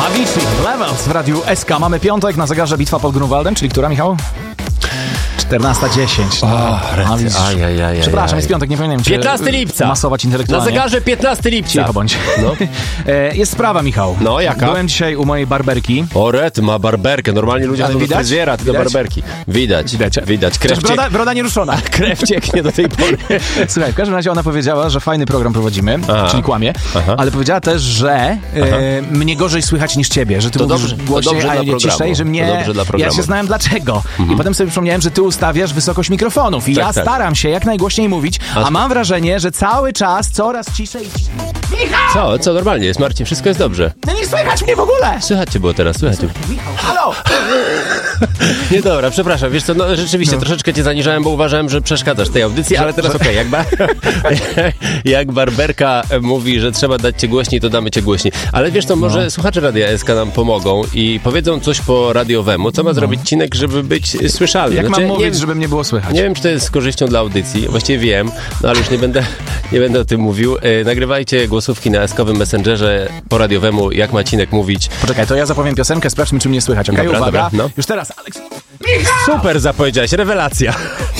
Avicii, Levels w Radiu SK. Mamy piątek, na zegarze bitwa pod Grunwaldem, czyli która, Michał? 14:10. Przepraszam, jest piątek, nie powinienem cię 15 lipca. masować intelektualnie. Na zegarze 15 lipca. Cicho bądź. No. Jest sprawa, Michał. No, jaka? Byłem dzisiaj u mojej barberki. O, Red ma barberkę. Normalnie ludzie Ale chodzą do widać? fryzjera, ty do barberki. Widać. Krew, Broda nieruszona. krew cieknie do tej pory. Słuchaj, w każdym razie ona powiedziała, że fajny program prowadzimy, czyli kłamie, ale powiedziała też, że mnie gorzej słychać niż ciebie, że ty To mówisz dobrze, głośniej, a nie programu. ciszej, że mnie... To dobrze dla Ja programu. się znałem dlaczego. I potem sobie przypomniałem, że ty ustawiasz wysokość mikrofonów i ja tak. staram się jak najgłośniej mówić, a mam wrażenie, że cały czas coraz ciszej i ciszej. Michał! Co normalnie jest, Marcin, wszystko jest dobrze. No nie słychać mnie w ogóle! Słychać cię było teraz, słychać cię. Michał, halo! Nie, dobra, przepraszam, wiesz co, no rzeczywiście troszeczkę cię zaniżałem, bo uważałem, że przeszkadzasz tej audycji, ale teraz okej, jak barberka mówi, że trzeba dać cię głośniej, to damy cię głośniej. Ale wiesz co, może słuchacze Radia SK nam pomogą i powiedzą coś po radiowemu, co ma zrobić Cinek, żeby być słyszalny. Jak Znaczy, mam mówić, żeby mnie było słychać? Nie wiem, czy to jest z korzyścią dla audycji, właściwie wiem, no ale już nie będę o tym mówił. Nagrywajcie głosówki na SK-owym Messengerze po radiowemu, jak ma Cinek mówić. Poczekaj, to ja zapowiem piosenkę, sprawdźmy, czy mnie słychać, okej? Dobra, Uwaga, dobra, no. już teraz, Aleks. Super zapowiedziałeś, rewelacja.